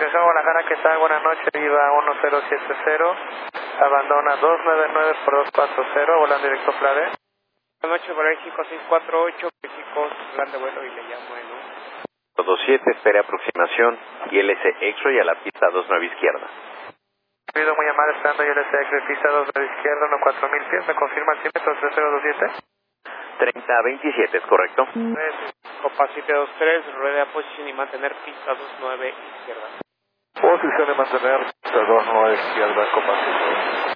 Atención Guadalajara, ¿qué tal? Buenas noches, Viva 1070, abandona 299 por 240, volando directo Flade. Buenas noches, México 648, México, plan de vuelo y le llamo en un... 27, espere aproximación, ILS X-Ray a la pista 29 izquierda. Pido muy amable, esperando ILS X-Ray, pista 29 izquierda, 4000 pies, ¿me confirma el símetro 3027? 3027, ¿es correcto? Copa 723, rueda posición y mantener pista 29 izquierda. Posición y mantener pista 29 izquierda, Copa 7.